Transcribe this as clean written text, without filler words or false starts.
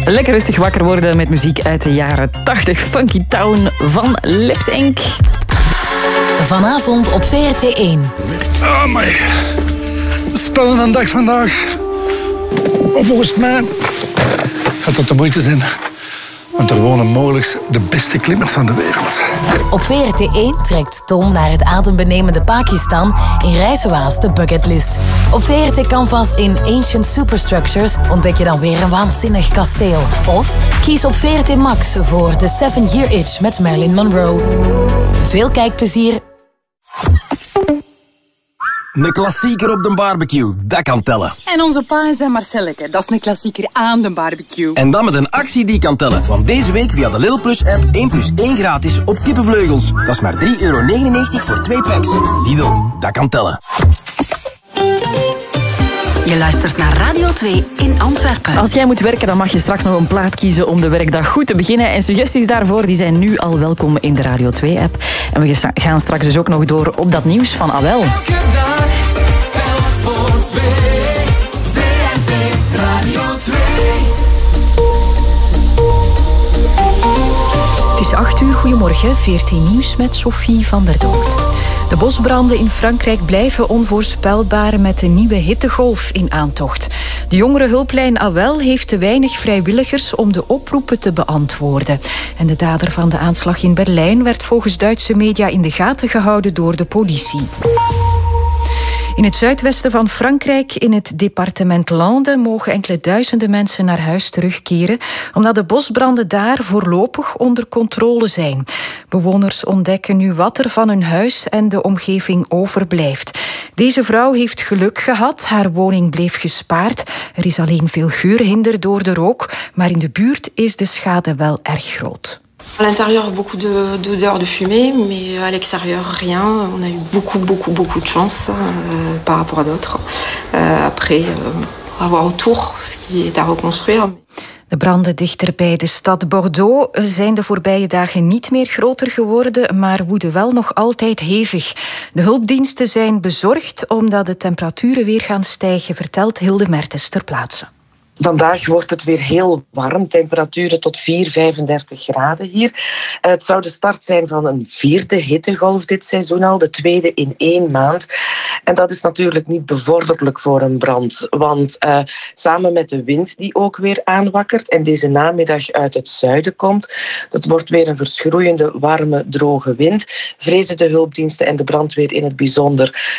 Lekker rustig wakker worden met muziek uit de jaren 80. Funky Town van Lips Inc. Vanavond op VRT1. Oh my. Spannende dag vandaag. Volgens mij gaat dat de moeite zijn. Want er wonen mogelijk de beste klimmers van de wereld. Op VRT1 trekt Tom naar het adembenemende Pakistan in Rijswaas de bucketlist. Op VRT Canvas in Ancient Superstructures ontdek je dan weer een waanzinnig kasteel. Of kies op VRT Max voor The 7-Year Itch met Marilyn Monroe. Veel kijkplezier. Een klassieker op de barbecue, dat kan tellen. En onze pa en zijn Marcelleke, dat is een klassieker aan de barbecue. En dan met een actie die kan tellen. Want deze week via de Lidl Plus app 1+1 gratis op kippenvleugels. Dat is maar €3,99 voor 2 packs. Lidl, dat kan tellen. Je luistert naar Radio 2 in Antwerpen. Als jij moet werken, dan mag je straks nog een plaat kiezen om de werkdag goed te beginnen. En suggesties daarvoor die zijn nu al welkom in de Radio 2-app. En we gaan straks dus ook nog door op dat nieuws van Abel. Elke dag telt voor 2. VRT Radio 2. Het is 8 uur, goedemorgen. VRT Nieuws met Sophie van der Doort. De bosbranden in Frankrijk blijven onvoorspelbaar met de nieuwe hittegolf in aantocht. De jongerenhulplijn AWEL heeft te weinig vrijwilligers om de oproepen te beantwoorden. En de dader van de aanslag in Berlijn werd volgens Duitse media in de gaten gehouden door de politie. In het zuidwesten van Frankrijk, in het departement Landes, mogen enkele duizenden mensen naar huis terugkeren, omdat de bosbranden daar voorlopig onder controle zijn. Bewoners ontdekken nu wat er van hun huis en de omgeving overblijft. Deze vrouw heeft geluk gehad, haar woning bleef gespaard. Er is alleen veel geurhinder door de rook, maar in de buurt is de schade wel erg groot. À l'intérieur, beaucoup d'odeurs de fumée, mais à l'extérieur, rien. On a eu beaucoup de chance par rapport à d'autres. Après, on va voir autour ce qui est à reconstruire. De branden dichter bij de stad Bordeaux zijn de voorbije dagen niet meer groter geworden, maar woeden wel nog altijd hevig. De hulpdiensten zijn bezorgd omdat de temperaturen weer gaan stijgen, vertelt Hilde Mertens ter plaatse. Vandaag wordt het weer heel warm, temperaturen tot 4,35 graden hier. Het zou de start zijn van een 4e hittegolf dit seizoen al, de 2e in 1 maand. En dat is natuurlijk niet bevorderlijk voor een brand, want samen met de wind die ook weer aanwakkert en deze namiddag uit het zuiden komt, dat wordt weer een verschroeiende, warme, droge wind, vrezen de hulpdiensten en de brandweer in het bijzonder